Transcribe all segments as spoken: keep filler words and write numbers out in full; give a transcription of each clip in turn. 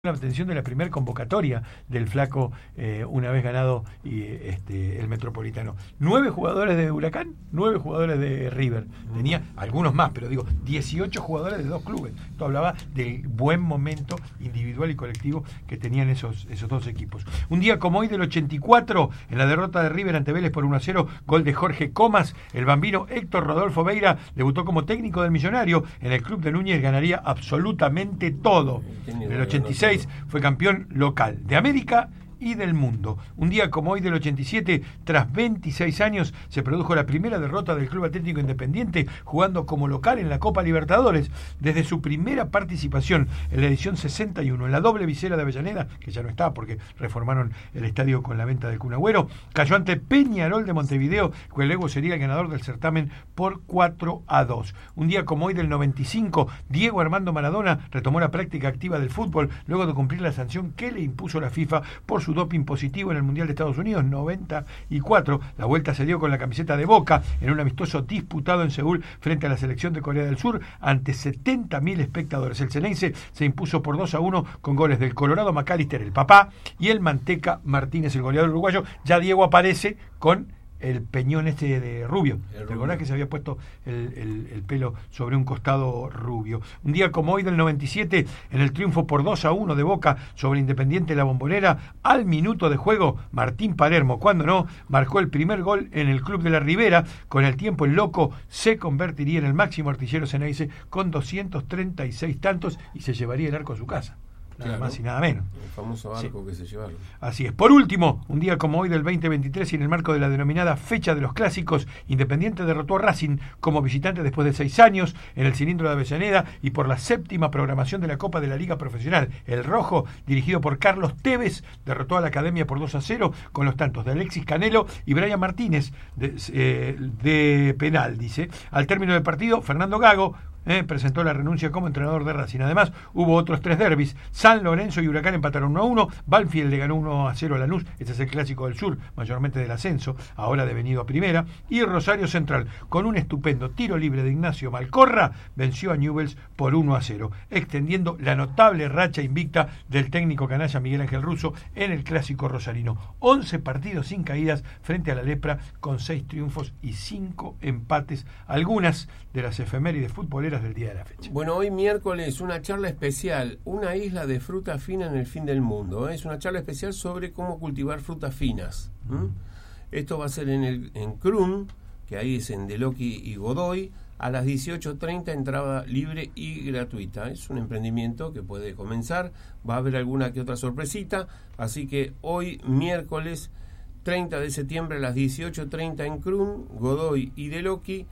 la atención de la primera convocatoria del Flaco eh, una vez ganado y, este, el Metropolitano. Nueve jugadores de Huracán, nueve jugadores de River. Tenía algunos más, pero digo, dieciocho jugadores de dos clubes. Esto hablaba del buen momento individual y colectivo que tenían esos, esos dos equipos. Un día como hoy del ochenta y cuatro, en la derrota de River ante Vélez por uno a cero, gol de Jorge Comas, el bambino Héctor Rodolfo Beira debutó como técnico del Millonario. En el club de Núñez ganaría absolutamente todo. En el ochenta y seis fue campeón local de América y del mundo. Un día como hoy del ochenta y siete, tras veintiséis años, se produjo la primera derrota del Club Atlético Independiente jugando como local en la Copa Libertadores. Desde su primera participación en la edición sesenta y uno, en la doble visera de Avellaneda, que ya no está porque reformaron el estadio con la venta del Kun Agüero, cayó ante Peñarol de Montevideo, que luego sería el ganador del certamen por cuatro a dos. Un día como hoy del noventa y cinco, Diego Armando Maradona retomó la práctica activa del fútbol luego de cumplir la sanción que le impuso la FIFA por su doping positivo en el Mundial de Estados Unidos noventa y cuatro. La vuelta se dio con la camiseta de Boca en un amistoso disputado en Seúl frente a la selección de Corea del Sur ante setenta mil espectadores. El Ceneice se impuso por dos a uno con goles del Colorado McAllister, el papá, y el Manteca Martínez, el goleador uruguayo. Ya Diego aparece con el peñón este de rubio. ¿Te acordás que se había puesto el, el, el pelo sobre un costado rubio? Un día como hoy del noventa y siete, en el triunfo por dos a uno de Boca sobre Independiente La Bombonera, al minuto de juego, Martín Palermo, cuando no, marcó el primer gol en el Club de la Ribera. Con el tiempo, el loco se convertiría en el máximo artillero ceneice con doscientos treinta y seis tantos y se llevaría el arco a su casa. Nada claro, más y nada menos. El famoso arco sí. que se llevaron. Así es. Por último, un día como hoy del veinte veintitrés y en el marco de la denominada Fecha de los Clásicos, Independiente derrotó a Racing como visitante después de seis años en el cilindro de Avellaneda y por la séptima programación de la Copa de la Liga Profesional. El Rojo, dirigido por Carlos Tevez, derrotó a la Academia por dos a cero con los tantos de Alexis Canelo y Brian Martínez de, eh, de penal, dice. Al término del partido, Fernando Gago Eh, presentó la renuncia como entrenador de Racing. Además, hubo otros tres derbis. San Lorenzo y Huracán empataron uno a uno. Banfield le ganó uno a cero a Lanús. Este es el clásico del sur, mayormente del ascenso, ahora devenido a primera. Y Rosario Central, con un estupendo tiro libre de Ignacio Malcorra, venció a Newell's por uno a cero, extendiendo la notable racha invicta del técnico canalla Miguel Ángel Russo en el clásico rosarino. once partidos sin caídas frente a la Lepra, con seis triunfos y cinco empates. Algunas de las efemérides futboleras del día de la fecha. Bueno, hoy miércoles una charla especial, una isla de fruta fina en el fin del mundo. ¿eh? Es una charla especial sobre cómo cultivar frutas finas. ¿Mm? Esto va a ser en el en Crun, que ahí es en Deloqui y Godoy, a las dieciocho treinta, entrada libre y gratuita. Es un emprendimiento que puede comenzar, va a haber alguna que otra sorpresita, así que hoy miércoles treinta de septiembre a las dieciocho treinta en Crun, Godoy y Deloqui,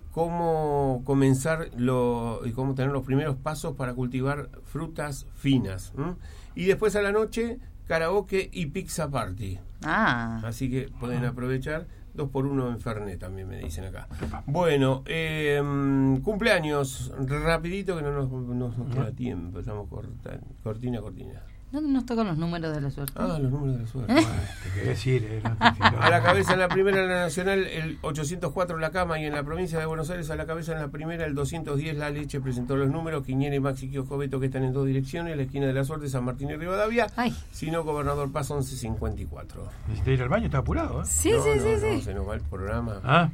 cómo comenzar lo, y cómo tener los primeros pasos para cultivar frutas finas. ¿m? Y después a la noche, karaoke y pizza party. Ah. Así que pueden aprovechar. Dos por uno en Fernet también me dicen acá. Bueno, eh, cumpleaños, rapidito que no nos, no nos queda tiempo. Estamos corta, cortina, cortina. No nos tocan los números de la suerte. Ah, los números de la suerte. Bueno, te quería decir, eh, no te a la cabeza en la primera en la nacional el ochocientos cuatro La Cama, y en la provincia de Buenos Aires a la cabeza en la primera el doscientos diez La Leche. Presentó los números Quiñera y Maxi Kiosco Beto, que están en dos direcciones, la esquina de la suerte San Martín y Rivadavia. Ay. Si no, Gobernador Paz once cincuenta y cuatro. Necesita ir al baño, está apurado, ¿eh? Sí, no, sí, no, sí, no, sí. Se nos va el programa. Ah.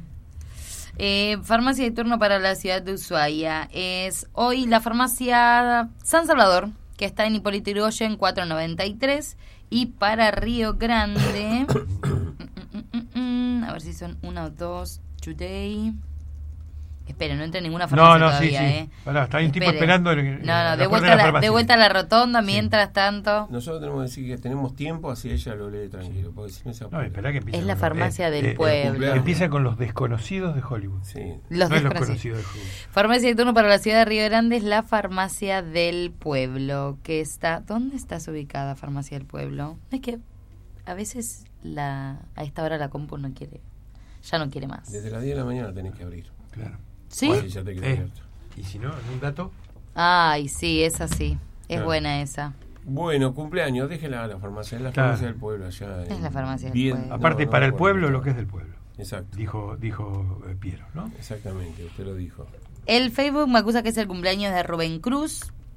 Eh, farmacia de turno para la ciudad de Ushuaia es hoy la farmacia San Salvador, que está en Hipólito Yrigoyen cuatrocientos noventa y tres, y para Río Grande a ver si son una o dos today. Esperen, no entra en ninguna farmacia no, no, todavía, sí, sí. ¿eh? Pará, está ahí un tipo Esperen. esperando en, No, no, en de la vuelta, puerta a de la, de vuelta a la rotonda, Sí. mientras tanto. Nosotros tenemos que decir que tenemos tiempo, así ella lo lee tranquilo. Porque si no, se No, espera que empiece. Es la con- farmacia eh, del eh, pueblo. eh, Empieza con los desconocidos de Hollywood. Sí. Los no es los desconocidos. conocidos de Hollywood. Farmacia de turno para la ciudad de Río Grande es la farmacia del pueblo, que está... ¿Dónde estás ubicada, farmacia del pueblo? Es que a veces la a esta hora la compu no quiere, ya no quiere más. Desde las diez de la mañana tenés que abrir. Claro. ¿Sí? Bueno, ya te quedó Eh, abierto. y si no, en un dato. Ay, sí, es así. Es Claro. buena esa. Bueno, cumpleaños, déjela a la farmacia, es la Claro. farmacia del pueblo allá. Es en- la farmacia del bien- pueblo. Aparte, no, no para me el acuerdo pueblo, cómo lo que es estaba. del pueblo. Exacto. Dijo, dijo eh, Piero, ¿no? Exactamente, usted lo dijo. El Facebook me acusa que es el cumpleaños de Rubén Cruz.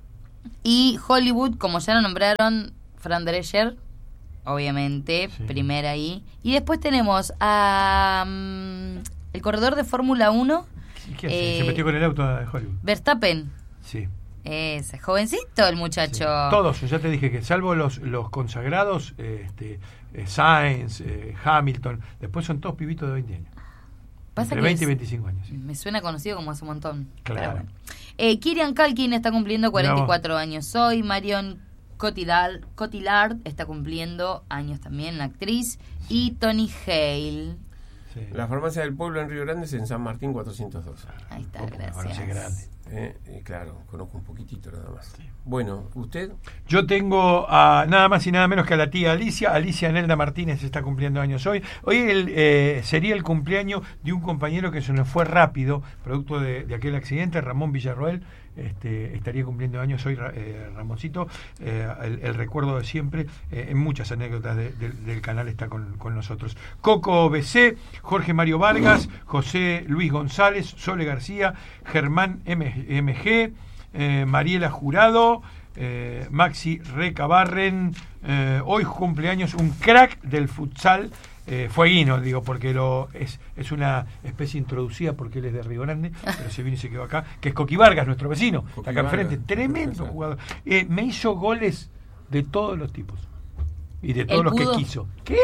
Y Hollywood, como ya lo nombraron, Fran Drescher, obviamente, sí. primera ahí. Y después tenemos a um, el corredor de Fórmula uno. ¿Qué hace? Eh, Se metió con el auto de Hollywood. Verstappen. Sí. Es jovencito el muchacho. Sí. Todos, ya te dije que salvo los, los consagrados, eh, este, eh, Sainz, eh, Hamilton, después son todos pibitos de veinte años. Pasa Entre que veinte es, y veinticinco años. Sí. Me suena conocido como hace un montón. Claro. Bueno. Eh, Kieran Culkin está cumpliendo cuarenta y cuatro años hoy. Marion Cotillard, Cotillard está cumpliendo años también, la actriz. Y Tony Hale. Sí. La farmacia del pueblo en Río Grande es en San Martín cuatrocientos dos. Ahí está, oh, gracias. Grande. Eh, eh, claro, conozco un poquitito nada más. Sí. Bueno, ¿usted? Yo tengo a nada más y nada menos que a la tía Alicia. Alicia Nelda Martínez está cumpliendo años hoy. Hoy el, eh, sería el cumpleaños de un compañero que se nos fue rápido, producto de, de aquel accidente, Ramón Villarroel. Este, estaría cumpliendo años hoy eh, Ramoncito, eh, el, el recuerdo de siempre, eh, en muchas anécdotas de, de, del canal está con, con nosotros. Coco B C, Jorge Mario Vargas, José Luis González, Sole García, Germán M G, eh, Mariela Jurado, eh, Maxi Recabarren, eh, hoy cumpleaños un crack del futsal, Eh, fueguino, digo, porque lo es, es una especie introducida porque él es de Río Grande, pero se vino y se quedó acá, que es Coqui Vargas, nuestro vecino, Coqui está acá Vargas, enfrente, tremendo jugador. Eh, me hizo goles de todos los tipos y de todos los que quiso. ¿Qué?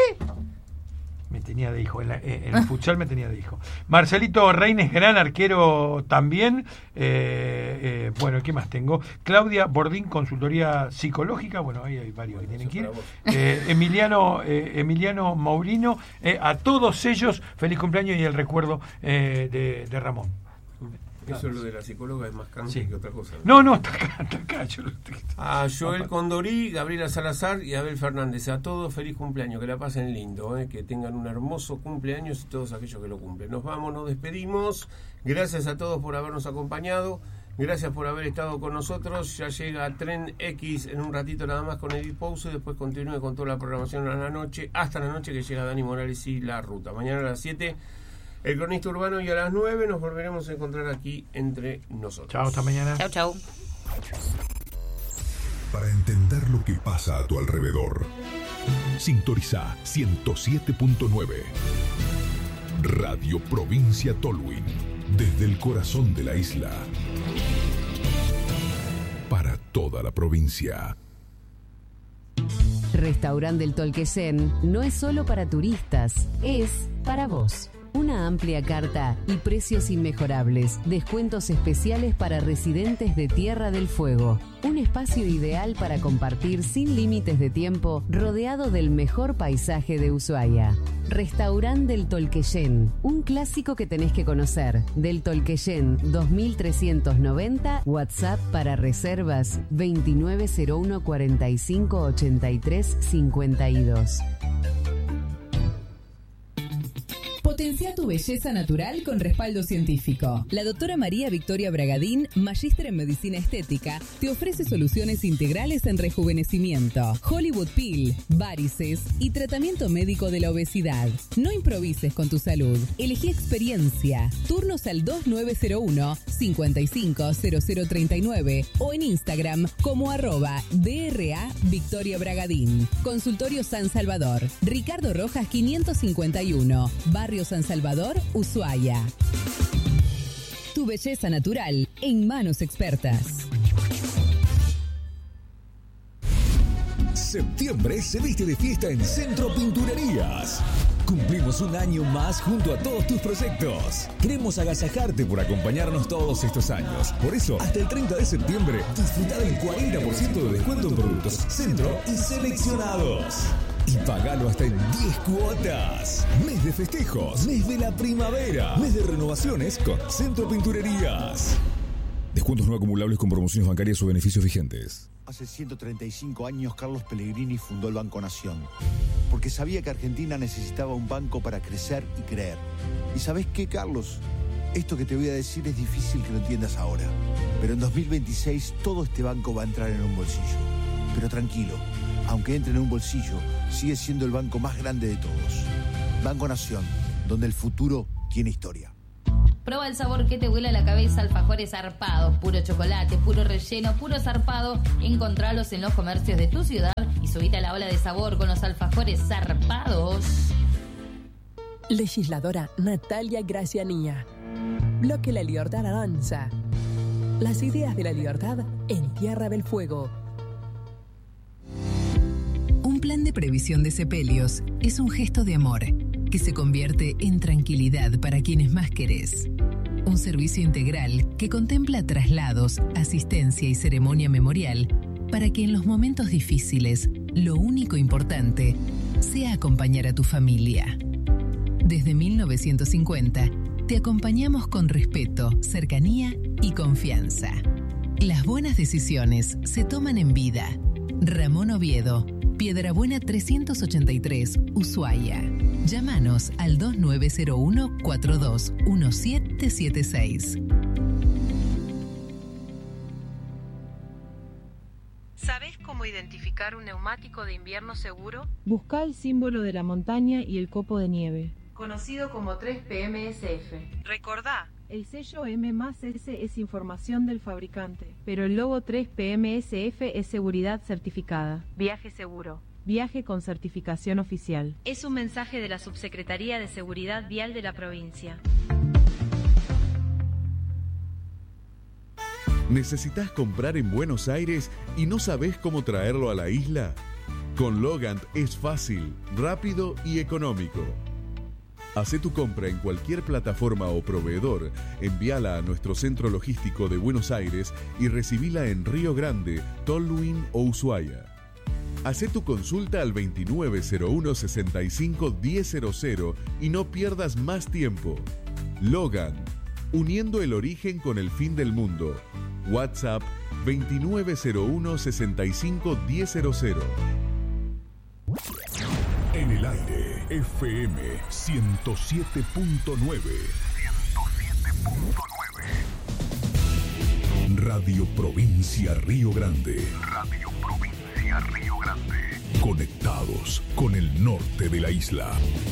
Me tenía de hijo, en, la, en el futsal me tenía de hijo. Marcelito Reines, gran arquero también. Eh, eh, bueno, ¿qué más tengo? Claudia Bordín, consultoría psicológica. Bueno, ahí hay varios que tienen que ir. Eh, Emiliano eh, Emiliano Maurino. Eh, a todos ellos, feliz cumpleaños y el recuerdo eh, de, de Ramón. Eso es lo de la psicóloga, es más cáncer sí. que otra cosa. No, no, está acá, está acá. Yo lo estoy... A Joel Condorí, Gabriela Salazar y Abel Fernández. A todos feliz cumpleaños, que la pasen lindo, ¿eh? Que tengan un hermoso cumpleaños y todos aquellos que lo cumplen. Nos vamos, nos despedimos. Gracias a todos por habernos acompañado. Gracias por haber estado con nosotros. Ya llega Tren X en un ratito nada más con Edith Pouso y después continúe con toda la programación a la noche, hasta la noche que llega Dani Morales y La Ruta. Mañana a las siete. El Cronista Urbano y a las nueve nos volveremos a encontrar aquí entre nosotros. Chao, hasta mañana. Chao, chao. Para entender lo que pasa a tu alrededor, sintoniza ciento siete punto nueve. Radio Provincia Tolwyn, desde el corazón de la isla. Para toda la provincia. Restaurante del Tolquesén no es solo para turistas, es para vos. Una amplia carta y precios inmejorables, descuentos especiales para residentes de Tierra del Fuego. Un espacio ideal para compartir sin límites de tiempo, rodeado del mejor paisaje de Ushuaia. Restaurante del Tolquesén, un clásico que tenés que conocer. Del Tolquesén dos mil trescientos noventa, WhatsApp para reservas veintinueve cero uno cuarenta y cinco ochenta y tres cincuenta y dos. Potencia tu belleza natural con respaldo científico. La doctora María Victoria Bragadín, magíster en medicina estética, te ofrece soluciones integrales en rejuvenecimiento, Hollywood Peel, varices y tratamiento médico de la obesidad. No improvises con tu salud. Elegí experiencia. Turnos al dos nueve cero uno, cinco cinco cero cero tres nueve o en Instagram como arroba D R A Victoria Bragadín. Consultorio San Salvador. Ricardo Rojas quinientos cincuenta y uno. Barrio San Salvador, Ushuaia. Tu belleza natural en manos expertas. Septiembre se viste de fiesta en Centro Pinturerías. Cumplimos un año más junto a todos tus proyectos. Queremos agasajarte por acompañarnos todos estos años. Por eso, hasta el treinta de septiembre, disfruta del cuarenta por ciento de descuento en productos Centro y seleccionados. Y pagalo hasta en diez cuotas. Mes de festejos, mes de la primavera, mes de renovaciones con Centro Pinturerías. Descuentos no acumulables con promociones bancarias o beneficios vigentes. Hace ciento treinta y cinco años Carlos Pellegrini fundó el Banco Nación, porque sabía que Argentina necesitaba un banco para crecer y creer. ¿Y sabés qué, Carlos? Esto que te voy a decir es difícil que lo entiendas ahora, pero en dos mil veintiséis todo este banco va a entrar en un bolsillo. Pero tranquilo, aunque entre en un bolsillo, sigue siendo el banco más grande de todos. Banco Nación, donde el futuro tiene historia. Prueba el sabor que te vuela la cabeza, alfajores zarpados, puro chocolate, puro relleno, puro zarpado. Encontralos en los comercios de tu ciudad y subite a la ola de sabor con los alfajores zarpados. Legisladora Natalia Gracianía. Bloque La Libertad avanza. Las ideas de la libertad en Tierra del Fuego. Un plan de previsión de sepelios es un gesto de amor que se convierte en tranquilidad para quienes más querés. Un servicio integral que contempla traslados, asistencia y ceremonia memorial para que en los momentos difíciles lo único importante sea acompañar a tu familia. Desde mil novecientos cincuenta te acompañamos con respeto, cercanía y confianza. Las buenas decisiones se toman en vida. Ramón Oviedo, Piedrabuena trescientos ochenta y tres, Ushuaia. Llámanos al dos nueve cero uno, cuatro dos uno siete siete seis. ¿Sabés cómo identificar un neumático de invierno seguro? Busca el símbolo de la montaña y el copo de nieve, Conocido como tres P M S F. Recordá. El sello M más S es información del fabricante, pero el logo tres P M S F es seguridad certificada. Viaje seguro. Viaje con certificación oficial. Es un mensaje de la Subsecretaría de Seguridad Vial de la provincia. ¿Necesitas comprar en Buenos Aires y no sabés cómo traerlo a la isla? Con Logant es fácil, rápido y económico. Hacé tu compra en cualquier plataforma o proveedor, envíala a nuestro centro logístico de Buenos Aires y recibila en Río Grande, Tolwyn o Ushuaia. Hacé tu consulta al veintinueve cero uno, sesenta y cinco, diez cero cero y no pierdas más tiempo. Logan, uniendo el origen con el fin del mundo. WhatsApp veintinueve cero uno, sesenta y cinco, diez cero cero. En el aire, F M ciento siete punto nueve. ciento siete punto nueve. Radio Provincia Río Grande. Radio Provincia Río Grande. Conectados con el norte de la isla.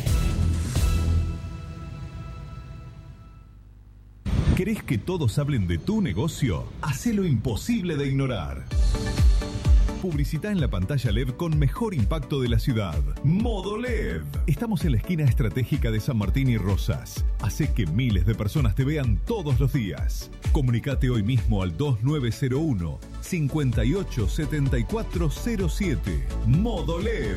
¿Querés que todos hablen de tu negocio? Hacé lo imposible de ignorar. Publicita en la pantalla L E D con mejor impacto de la ciudad. Modo L E D. Estamos en la esquina estratégica de San Martín y Rosas. Hace que miles de personas te vean todos los días. Comunicate hoy mismo al dos nueve cero uno, cinco ocho siete cuatro cero siete. Modo L E D.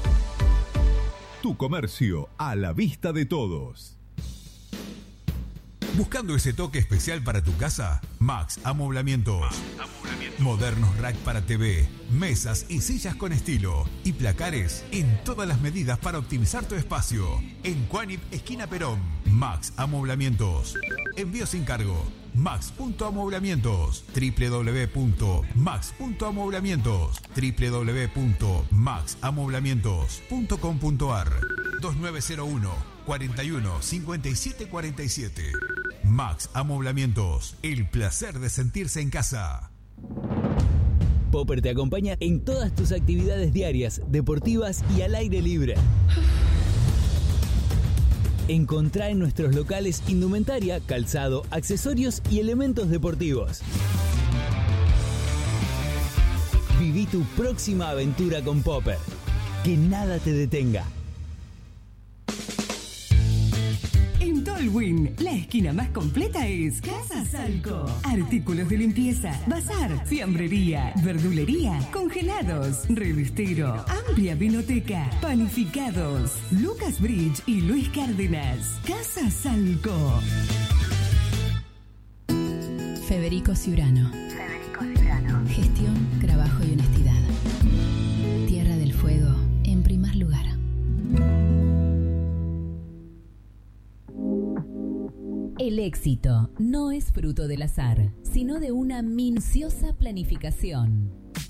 Tu comercio a la vista de todos. ¿Buscando ese toque especial para tu casa? Max Amoblamientos. Max Amoblamientos. Modernos rack para T V, mesas y sillas con estilo y placares en todas las medidas para optimizar tu espacio. En Cuanip, esquina Perón. Max Amoblamientos. Envío sin cargo. Max punto amoblamientos. doble u doble u doble u punto max punto amoblamientos. doble u doble u doble u punto max amoblamientos punto com punto ar. dos nueve cero uno, cuarenta y uno, cincuenta y siete cuarenta y siete. Max Amoblamientos. El placer de sentirse en casa. Popper te acompaña en todas tus actividades diarias, deportivas y al aire libre. Encontrá en nuestros locales indumentaria, calzado, accesorios y elementos deportivos. Viví tu próxima aventura con Popper. Que nada te detenga. En Tolwyn, la esquina más completa es Casa Salco. Artículos de limpieza, bazar, fiambrería, verdulería, congelados, revistero, amplia vinoteca, panificados. Lucas Bridge y Luis Cárdenas. Casa Salco. Federico Ciurano. Federico Ciurano. Gestión, trabajo y honestidad. Tierra del Fuego, en primer lugar. El éxito no es fruto del azar, sino de una minuciosa planificación.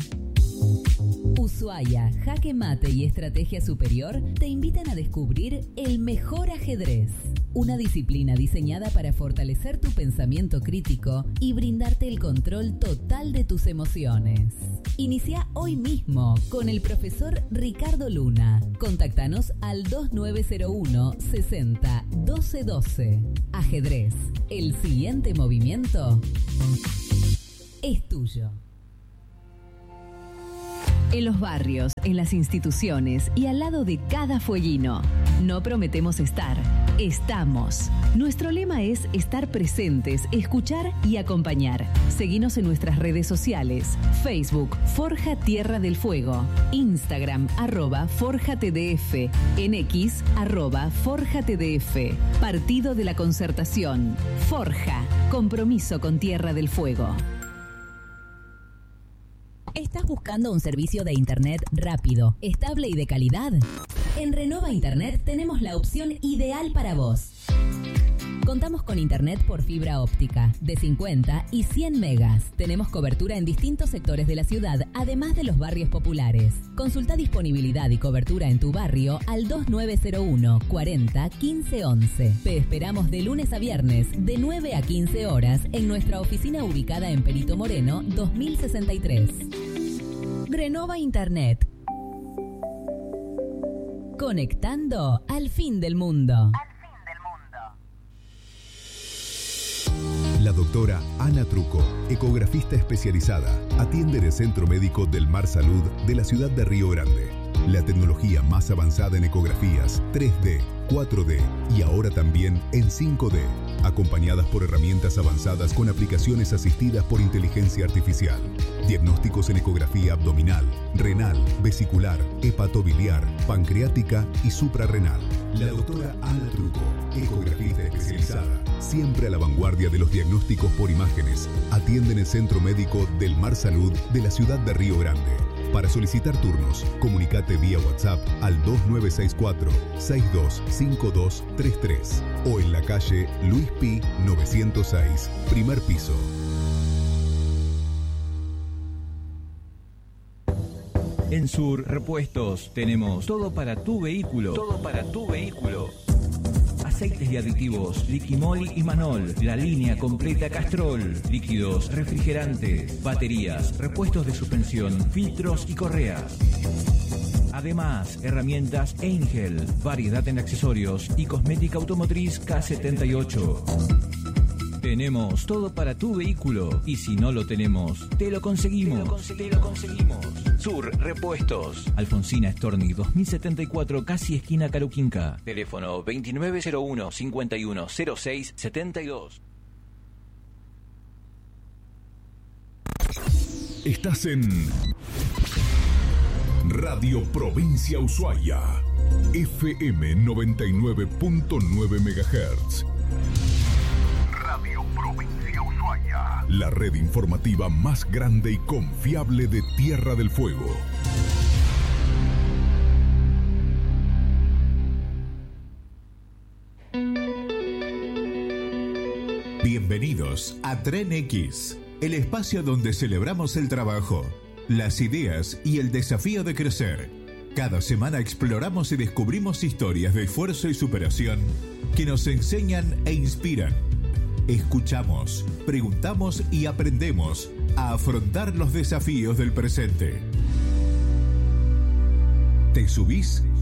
Ushuaia, Jaque Mate y Estrategia Superior te invitan a descubrir el mejor ajedrez. una disciplina diseñada para fortalecer tu pensamiento crítico y brindarte el control total de tus emociones. Inicia hoy mismo con el profesor Ricardo Luna. Contactanos al dos nueve cero uno sesenta doce doce. Ajedrez. El siguiente movimiento es tuyo. En los barrios, en las instituciones y al lado de cada fueguino. No prometemos estar, estamos. Nuestro lema es estar presentes, escuchar y acompañar. Seguinos en nuestras redes sociales. Facebook, Forja Tierra del Fuego. Instagram, arroba Forja T D F. En X, arroba Forja T D F. Partido de la Concertación. Forja, compromiso con Tierra del Fuego. ¿Estás buscando un servicio de Internet rápido, estable y de calidad? En Renova Internet tenemos la opción ideal para vos. Contamos con internet por fibra óptica de cincuenta y cien megas. Tenemos cobertura en distintos sectores de la ciudad, además de los barrios populares. Consulta disponibilidad y cobertura en tu barrio al dos nueve cero uno cuarenta quince once. Te esperamos de lunes a viernes de nueve a quince horas en nuestra oficina ubicada en Perito Moreno dos mil sesenta y tres. Renova Internet. Conectando al fin del mundo. La doctora Ana Truco, ecografista especializada, atiende en el Centro Médico del Mar Salud de la ciudad de Río Grande. La tecnología más avanzada en ecografías tres D, cuatro D y ahora también en cinco D, acompañadas por herramientas avanzadas con aplicaciones asistidas por inteligencia artificial. Diagnósticos en ecografía abdominal, renal, vesicular, hepatobiliar, pancreática y suprarrenal. La doctora Ana Truco, ecografista especializada, siempre a la vanguardia de los diagnósticos por imágenes, atiende en el Centro Médico del Mar Salud de la ciudad de Río Grande. Para solicitar turnos, comunicate vía WhatsApp al dos nueve seis cuatro, seis dos cinco dos tres tres o en la calle Luis Pi novecientos seis, primer piso. En Sur Repuestos tenemos todo para tu vehículo. Todo para tu vehículo. Aceites y aditivos, Liquimol y Manol, la línea completa Castrol, líquidos, refrigerantes, baterías, repuestos de suspensión, filtros y correas. Además, herramientas Angel, variedad en accesorios y cosmética automotriz K setenta y ocho. Tenemos todo para tu vehículo y si no lo tenemos, te lo conseguimos. Te lo, conse- te lo conseguimos. Sur Repuestos. Alfonsina Storni dos mil setenta y cuatro, casi esquina Caruquinca. Teléfono veintinueve cero uno, cincuenta y uno cero seis setenta y dos. Estás en Radio Provincia Ushuaia, F M noventa y nueve punto nueve megahertz. Radio Provincia Ushuaia, la red informativa más grande y confiable de Tierra del Fuego. Bienvenidos a Tren X, el espacio donde celebramos el trabajo, las ideas y el desafío de crecer. Cada semana exploramos y descubrimos historias de esfuerzo y superación que nos enseñan e inspiran. Escuchamos, preguntamos y aprendemos a afrontar los desafíos del presente. ¿Te subís